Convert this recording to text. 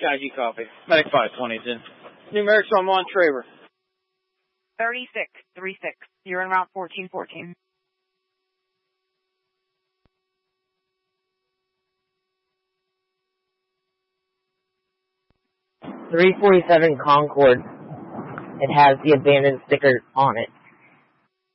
Kaji copy. Medic 520's in. Numerics on Montraver. 3636. You're en route 1414. 347 Concord. It has the abandoned sticker on it.